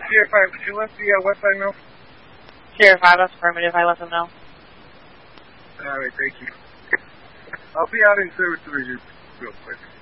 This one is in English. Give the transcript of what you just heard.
Sierra 5, could you let the website know? Sierra 5, that's affirmative. I let them know. All right, thank you. I'll be out in service division real quick.